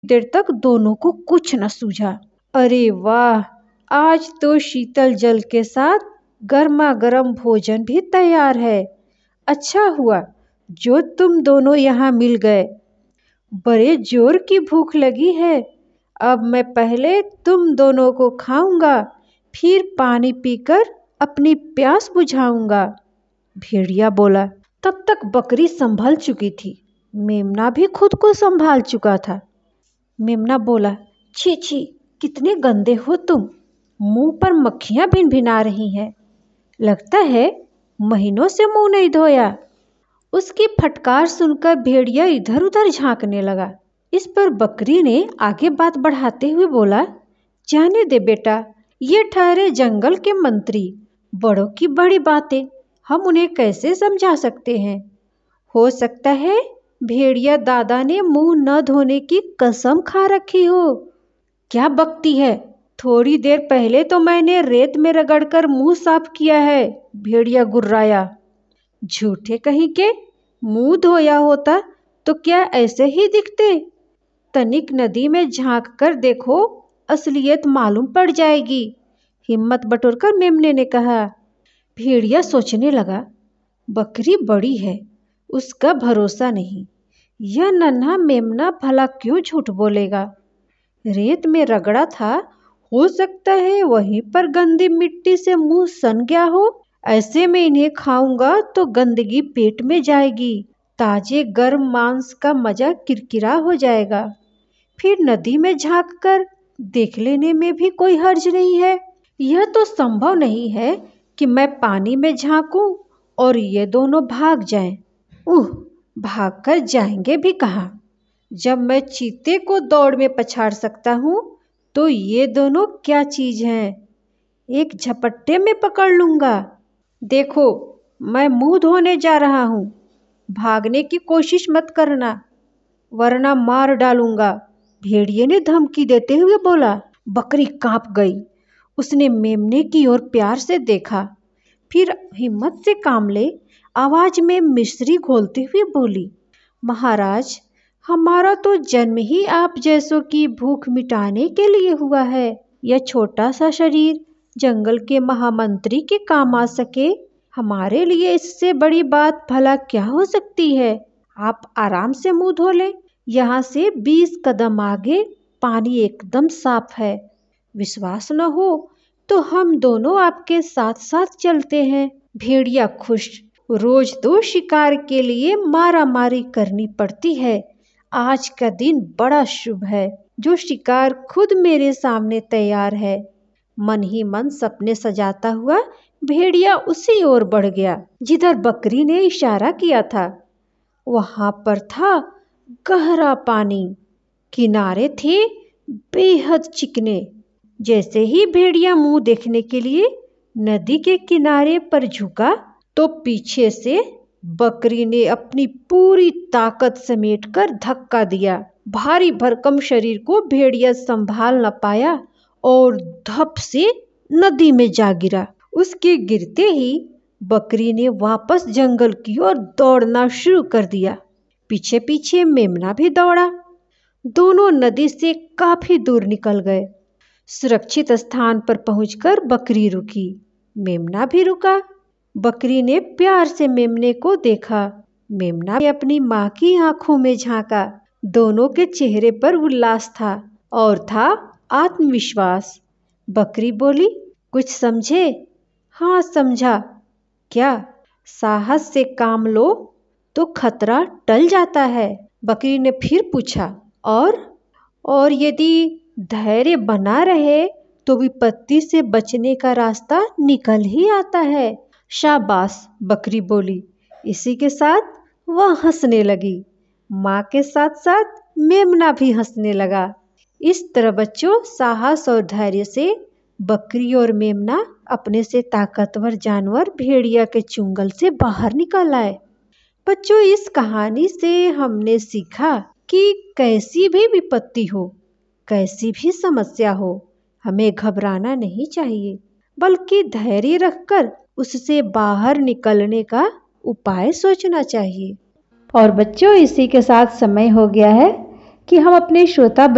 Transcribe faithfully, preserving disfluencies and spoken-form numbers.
देर तक दोनों को कुछ न सूझा। अरे वाह, आज तो शीतल जल के साथ गर्मा गर्म भोजन भी तैयार है। अच्छा हुआ जो तुम दोनों यहाँ मिल गए। बड़े जोर की भूख लगी है। अब मैं पहले तुम दोनों को खाऊंगा, फिर पानी पीकर अपनी प्यास बुझाऊंगा। भेड़िया बोला। तब तक बकरी संभल चुकी थी। मेमना भी खुद को संभाल चुका था। मेमना बोला, छी छी, कितने गंदे हो तुम। मुंह पर मक्खियां भिन भिना रही हैं। लगता है महीनों से मुंह नहीं धोया। उसकी फटकार सुनकर भेड़िया इधर उधर झांकने लगा। इस पर बकरी ने आगे बात बढ़ाते हुए बोला, जाने दे बेटा, ये ठहरे जंगल के मंत्री। बड़ों की बड़ी बातें हम उन्हें कैसे समझा सकते हैं। हो सकता है भेड़िया दादा ने मुंह न धोने की कसम खा रखी हो। क्या बकती है, थोड़ी देर पहले तो मैंने रेत में रगड़कर मुंह साफ किया है। भेड़िया गुर्राया। झूठे कहीं के, मुंह धोया होता तो क्या ऐसे ही दिखते। तनिक नदी में झांक कर देखो, असलियत मालूम पड़ जाएगी। हिम्मत बटोरकर मेमने ने कहा। भेड़िया सोचने लगा, बकरी बड़ी है, उसका भरोसा नहीं। यह नन्हा मेमना भला क्यों झूठ बोलेगा। रेत में रगड़ा था, हो सकता है वहीं पर गंदी मिट्टी से मुंह सन गया हो। ऐसे में इन्हें खाऊंगा तो गंदगी पेट में जाएगी, ताजे गर्म मांस का मजा किरकिरा हो जाएगा। फिर नदी में झांक कर देख लेने में भी कोई हर्ज नहीं है। यह तो संभव नहीं है कि मैं पानी में झांकूं और ये दोनों भाग जाएं। उह, भागकर जाएंगे भी कहाँ। जब मैं चीते को दौड़ में पछाड़ सकता हूँ तो ये दोनों क्या चीज हैं। एक झपट्टे में पकड़ लूंगा। देखो, मैं मुंह धोने जा रहा हूँ। भागने की कोशिश मत करना, वरना मार डालूंगा। भेड़िए ने धमकी देते हुए बोला। बकरी कांप गई। उसने मेमने की ओर प्यार से देखा, फिर हिम्मत से काम ले आवाज में मिश्री घोलते हुए बोली, महाराज, हमारा तो जन्म ही आप जैसों की भूख मिटाने के लिए हुआ है। यह छोटा सा शरीर जंगल के महामंत्री के काम आ सके, हमारे लिए इससे बड़ी बात भला क्या हो सकती है। आप आराम से मुंह धो लें। यहाँ से बीस कदम आगे पानी एकदम साफ है। विश्वास न हो तो हम दोनों आपके साथ साथ चलते हैं। भेड़िया खुश। रोज तो शिकार के लिए मारा मारी करनी पड़ती है। आज का दिन बड़ा शुभ है, जो शिकार खुद मेरे सामने तैयार है। मन ही मन सपने सजाता हुआ भेड़िया उसी ओर बढ़ गया जिधर बकरी ने इशारा किया था। वहां पर था गहरा पानी, किनारे थे बेहद चिकने। जैसे ही भेड़िया मुंह देखने के लिए नदी के किनारे पर झुका तो पीछे से बकरी ने अपनी पूरी ताकत समेटकर धक्का दिया। भारी भरकम शरीर को भेड़िया संभाल न पाया और धप से नदी में जा गिरा। उसके गिरते ही बकरी ने वापस जंगल की ओर दौड़ना शुरू कर दिया। पीछे पीछे मेमना भी दौड़ा। दोनों नदी से काफी दूर निकल गए। सुरक्षित स्थान पर पहुंचकर बकरी रुकी। मेमना भी रुका। बकरी ने प्यार से मेमने को देखा। मेमना ने अपनी माँ की आंखों में झांका। दोनों के चेहरे पर उल्लास था और था आत्मविश्वास। बकरी बोली, कुछ समझे? हाँ समझा। क्या? साहस से काम लो तो खतरा टल जाता है। बकरी ने फिर पूछा, और और यदि धैर्य बना रहे तो विपत्ति से बचने का रास्ता निकल ही आता है। शाबाश, बकरी बोली। इसी के साथ वह हंसने लगी। माँ के साथ साथ मेमना भी हंसने लगा। इस तरह बच्चों, साहस और धैर्य से बकरी और मेमना अपने से ताकतवर जानवर भेड़िया के चुंगल से बाहर निकल आए। बच्चों, इस कहानी से हमने सीखा कि कैसी भी विपत्ति हो, कैसी भी समस्या हो, हमें घबराना नहीं चाहिए, बल्कि धैर्य रखकर उससे बाहर निकलने का उपाय सोचना चाहिए। और बच्चों, इसी के साथ समय हो गया है कि हम अपने श्रोता